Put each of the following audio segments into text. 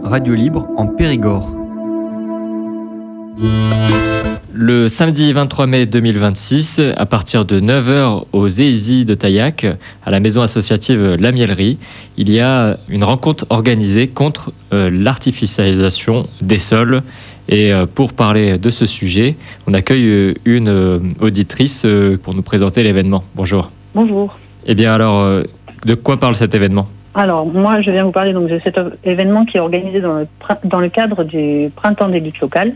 Radio Libre en Périgord. Le samedi 23 mai 2026, à partir de 9h au ZEISI de Taillac, à la maison associative La Mielerie, il y a une rencontre organisée contre l'artificialisation des sols. Et pour parler de ce sujet, on accueille une auditrice pour nous présenter l'événement. Bonjour. Bonjour. Eh bien alors, de quoi parle cet événement ? Alors, moi, je viens vous parler donc, de cet événement qui est organisé dans le cadre du Printemps des luttes locales.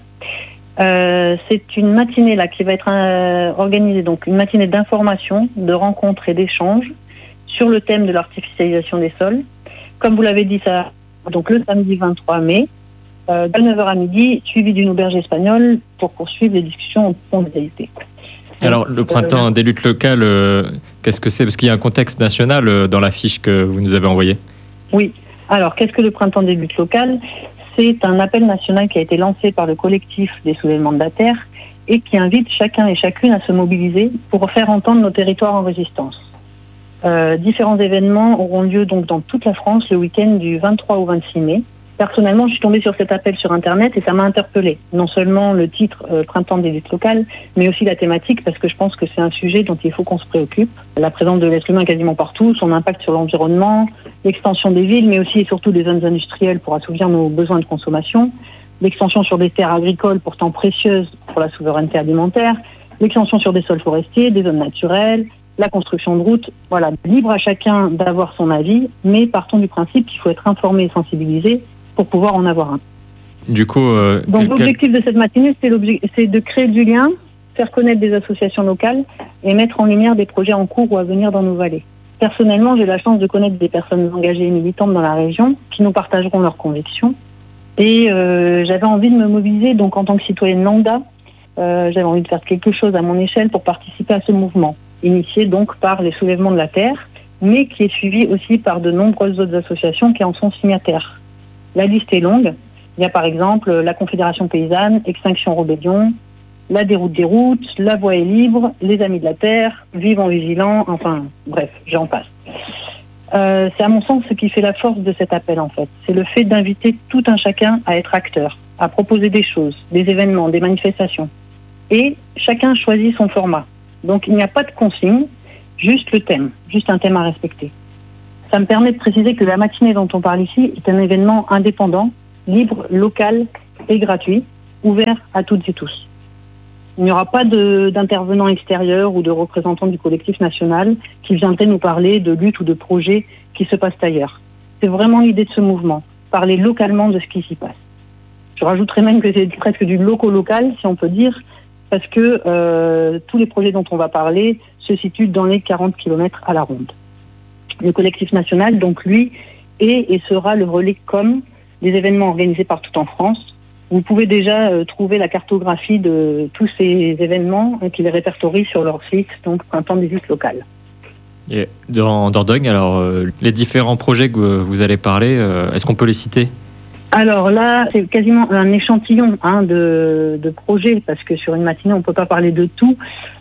C'est une matinée là qui va être organisée, donc une matinée d'information, de rencontres et d'échanges sur le thème de l'artificialisation des sols. Comme vous l'avez dit, ça donc le samedi 23 mai, de 9h à midi, suivi d'une auberge espagnole pour poursuivre les discussions en convivialité. Alors, le Printemps des luttes locales, qu'est-ce que c'est ? Parce qu'il y a un contexte national dans la fiche que vous nous avez envoyée. Oui. Alors, qu'est-ce que le Printemps des luttes locales ? C'est un appel national qui a été lancé par le collectif des soulèvements de la Terre et qui invite chacun et chacune à se mobiliser pour faire entendre nos territoires en résistance. Différents événements auront lieu donc dans toute la France le week-end du 23 au 26 mai. Personnellement, je suis tombée sur cet appel sur Internet et ça m'a interpellée. Non seulement le titre Printemps des luttes locales, mais aussi la thématique, parce que je pense que c'est un sujet dont il faut qu'on se préoccupe. La présence de l'être humain quasiment partout, son impact sur l'environnement, l'extension des villes, mais aussi et surtout des zones industrielles pour assouvir nos besoins de consommation, l'extension sur des terres agricoles pourtant précieuses pour la souveraineté alimentaire, l'extension sur des sols forestiers, des zones naturelles, la construction de routes. Voilà, libre à chacun d'avoir son avis, mais partons du principe qu'il faut être informé et sensibilisé pour pouvoir en avoir un. Du coup, donc l'objectif de cette matinée, c'est de créer du lien, faire connaître des associations locales et mettre en lumière des projets en cours ou à venir dans nos vallées. Personnellement, j'ai la chance de connaître des personnes engagées et militantes dans la région qui nous partageront leurs convictions. Et j'avais envie de me mobiliser donc en tant que citoyenne lambda. J'avais envie de faire quelque chose à mon échelle pour participer à ce mouvement, initié donc par les soulèvements de la Terre, mais qui est suivi aussi par de nombreuses autres associations qui en sont signataires. La liste est longue. Il y a par exemple la Confédération Paysanne, Extinction Rebellion, la Déroute des routes, La Voix est libre, Les Amis de la Terre, Vivons vigilants, enfin bref, j'en passe. C'est à mon sens ce qui fait la force de cet appel en fait. C'est le fait d'inviter tout un chacun à être acteur, à proposer des choses, des événements, des manifestations. Et chacun choisit son format. Donc il n'y a pas de consigne, juste le thème, juste un thème à respecter. Ça me permet de préciser que la matinée dont on parle ici est un événement indépendant, libre, local et gratuit, ouvert à toutes et tous. Il n'y aura pas d'intervenants extérieurs ou de représentants du collectif national qui viendraient nous parler de lutte ou de projets qui se passent ailleurs. C'est vraiment l'idée de ce mouvement, parler localement de ce qui s'y passe. Je rajouterais même que c'est presque du local, si on peut dire, parce que tous les projets dont on va parler se situent dans les 40 km à la ronde. Le collectif national, donc lui, est et sera le relais des événements organisés partout en France. Vous pouvez déjà trouver la cartographie de tous ces événements qui les répertorient sur leur site, donc Printemps des luttes locales. Et dans Dordogne, alors les différents projets que vous allez parler, est-ce qu'on peut les citer ? Alors là, c'est quasiment un échantillon de projets, parce que sur une matinée, on ne peut pas parler de tout.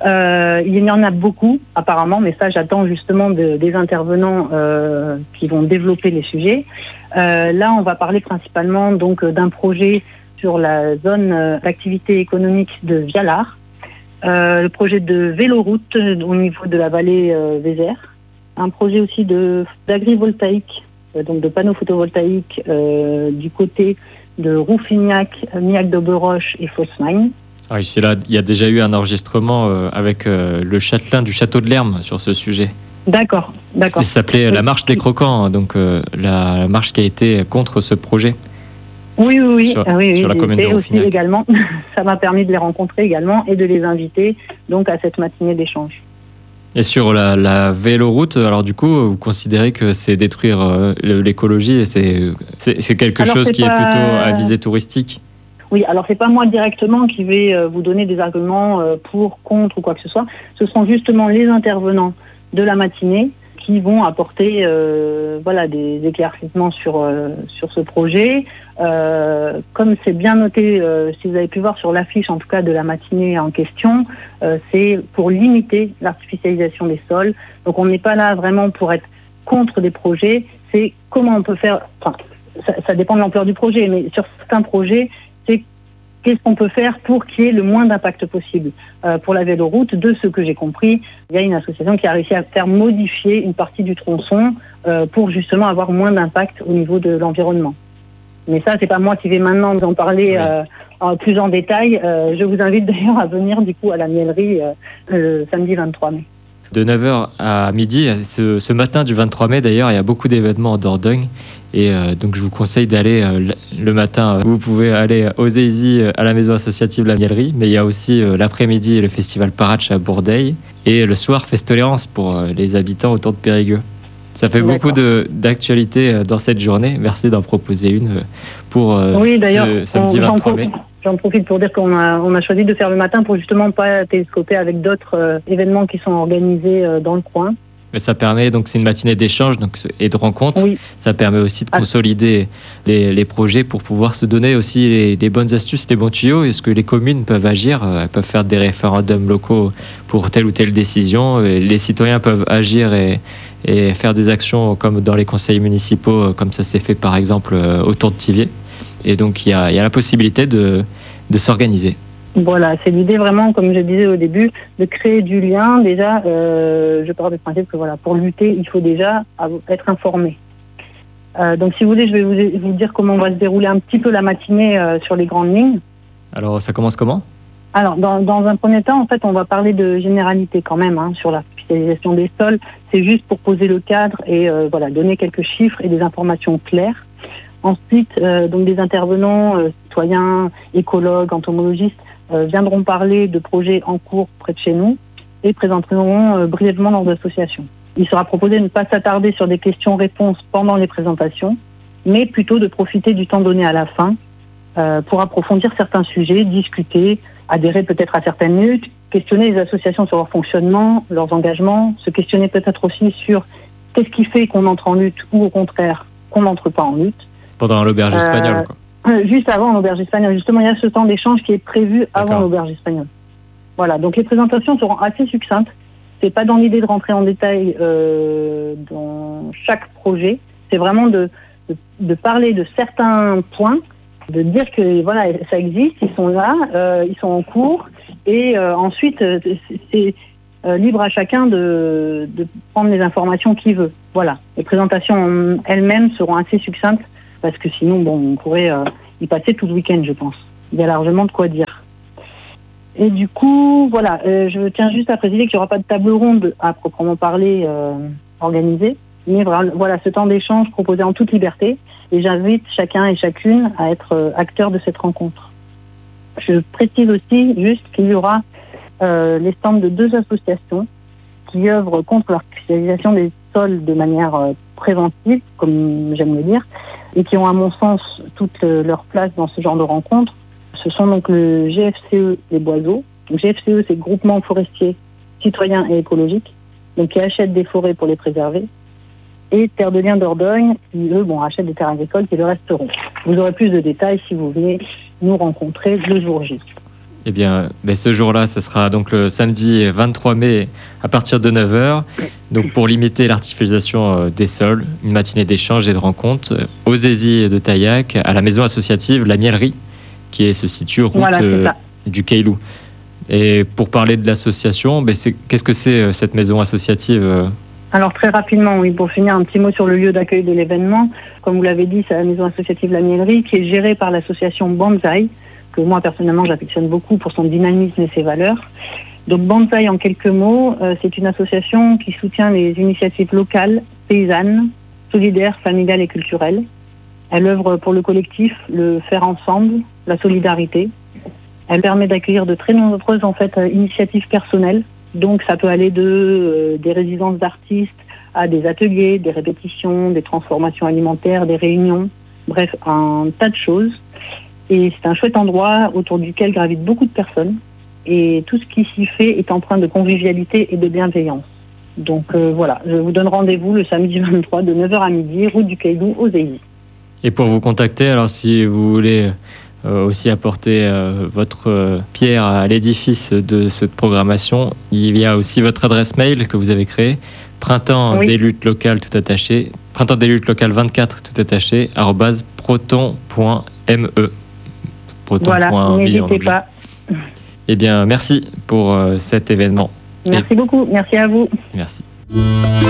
Il y en a beaucoup, apparemment, mais ça, j'attends justement des intervenants qui vont développer les sujets. Là, on va parler principalement donc d'un projet sur la zone d'activité économique de Vialard, le projet de véloroute au niveau de la vallée Vézère, un projet aussi d'agrivoltaïque, donc de panneaux photovoltaïques du côté de Rouffignac, Miac d'Oberoche et Fosmagne. Ah oui, c'est là, il y a déjà eu un enregistrement avec le châtelain du château de Lerme sur ce sujet. D'accord. Ça s'appelait la marche des croquants, donc la marche qui a été contre ce projet. Oui. Sur la commune de Rouffignac. Également, ça m'a permis de les rencontrer également et de les inviter donc à cette matinée d'échange. Et sur la véloroute, alors du coup, vous considérez que c'est détruire l'écologie et c'est quelque chose qui est plutôt à visée touristique ? Oui, alors c'est pas moi directement qui vais vous donner des arguments pour, contre ou quoi que ce soit. Ce sont justement les intervenants de la matinée qui vont apporter des éclaircissements sur ce projet. Comme c'est bien noté, si vous avez pu voir sur l'affiche en tout cas de la matinée en question, c'est pour limiter l'artificialisation des sols. Donc on n'est pas là vraiment pour être contre des projets, c'est comment on peut faire... ça dépend de l'ampleur du projet, mais sur certains projets, c'est qu'est-ce qu'on peut faire pour qu'il y ait le moins d'impact possible. Pour la véloroute, de ce que j'ai compris, il y a une association qui a réussi à faire modifier une partie du tronçon pour justement avoir moins d'impact au niveau de l'environnement. Mais ça, c'est pas moi qui vais maintenant vous en parler plus en détail. Je vous invite d'ailleurs à venir du coup à la miellerie samedi 23 mai. De 9h à midi, ce matin du 23 mai d'ailleurs, il y a beaucoup d'événements en Dordogne. Et donc je vous conseille d'aller le matin. Vous pouvez aller aux EISI à la maison associative La Miellerie, mais il y a aussi l'après-midi le festival Paratch à Bourdeil et le soir Fest Tolérance pour les habitants autour de Périgueux. Ça fait beaucoup d'actualités dans cette journée. Merci d'en proposer une pour ce samedi 23 mai. J'en profite pour dire qu'on a choisi de faire le matin pour justement pas télescoper avec d'autres événements qui sont organisés dans le coin. Mais ça permet, donc c'est une matinée d'échange et de rencontres. Oui. Ça permet aussi de consolider les projets pour pouvoir se donner aussi les bonnes astuces, les bons tuyaux. Est-ce que les communes peuvent agir? Elles peuvent faire des référendums locaux pour telle ou telle décision. Les citoyens peuvent agir et faire des actions comme dans les conseils municipaux, comme ça s'est fait par exemple autour de Thiviers. Et donc il y a la possibilité de s'organiser. Voilà, c'est l'idée vraiment, comme je disais au début, de créer du lien. Déjà, je pars du principe que voilà, pour lutter, il faut déjà être informé. Donc si vous voulez, je vais vous dire comment va se dérouler un petit peu la matinée sur les grandes lignes. Alors ça commence comment? Alors dans un premier temps, en fait, on va parler de généralité quand même sur l'artificialisation des sols. C'est juste pour poser le cadre et donner quelques chiffres et des informations claires. Ensuite, donc des intervenants, citoyens, écologues, entomologistes, viendront parler de projets en cours près de chez nous et présenteront brièvement leurs associations. Il sera proposé de ne pas s'attarder sur des questions-réponses pendant les présentations, mais plutôt de profiter du temps donné à la fin pour approfondir certains sujets, discuter, adhérer peut-être à certaines luttes, questionner les associations sur leur fonctionnement, leurs engagements, se questionner peut-être aussi sur qu'est-ce qui fait qu'on entre en lutte ou au contraire qu'on n'entre pas en lutte. Pendant l'auberge espagnole, quoi. Juste avant l'auberge espagnole. Justement, il y a ce temps d'échange qui est prévu avant l'auberge espagnole. Voilà, donc les présentations seront assez succinctes. C'est pas dans l'idée de rentrer en détail dans chaque projet. C'est vraiment de parler de certains points, de dire que voilà, ça existe, ils sont là, ils sont en cours, et ensuite c'est libre à chacun de prendre les informations qu'il veut. Voilà, les présentations elles-mêmes seront assez succinctes. Parce que sinon, on pourrait y passer tout le week-end, je pense. Il y a largement de quoi dire. Et du coup, voilà, je tiens juste à préciser qu'il n'y aura pas de table ronde à proprement parler organisée, mais voilà, ce temps d'échange proposé en toute liberté. Et j'invite chacun et chacune à être acteur de cette rencontre. Je précise aussi juste qu'il y aura les stands de 2 associations qui œuvrent contre l'artificialisation des sols de manière préventive, comme j'aime le dire, et qui ont à mon sens toute leur place dans ce genre de rencontres. Ce sont donc le GFCE Les Boiseaux. Donc, GFCE, c'est Groupement Forestier Citoyen et Écologique, donc qui achète des forêts pour les préserver, et Terre de Liens Dordogne, qui eux achètent des terres agricoles qui le resteront. Vous aurez plus de détails si vous venez nous rencontrer le jour J. Eh bien, ce jour-là, ce sera donc le samedi 23 mai à partir de 9h. Donc, pour limiter l'artificialisation des sols, une matinée d'échange et de rencontres aux EISI de Taillac, à la maison associative La Miellerie, qui se situe route du Cailou. Et pour parler de l'association, qu'est-ce que c'est cette maison associative Alors très rapidement, oui, pour finir, un petit mot sur le lieu d'accueil de l'événement. Comme vous l'avez dit, c'est la maison associative La Miellerie, qui est gérée par l'association Banzai, que moi personnellement j'affectionne beaucoup pour son dynamisme et ses valeurs. Donc Banzai, en quelques mots, c'est une association qui soutient les initiatives locales, paysannes, solidaires, familiales et culturelles. Elle œuvre pour le collectif, le faire ensemble, la solidarité. Elle permet d'accueillir de très nombreuses initiatives personnelles. Donc ça peut aller des résidences d'artistes à des ateliers, des répétitions, des transformations alimentaires, des réunions, bref, un tas de choses. Et c'est un chouette endroit autour duquel gravitent beaucoup de personnes. Et tout ce qui s'y fait est empreint de convivialité et de bienveillance. Donc voilà, je vous donne rendez-vous le samedi 23 de 9h à midi, route du Cailou aux EISI. Et pour vous contacter, alors si vous voulez aussi apporter votre pierre à l'édifice de cette programmation, il y a aussi votre adresse mail que vous avez créée, Printemps des luttes locales tout attaché, Printemps des luttes locales 24 tout attaché, @proton.me. Voilà, n'hésitez pas. Eh bien, merci pour cet événement. Merci beaucoup, merci à vous. Merci.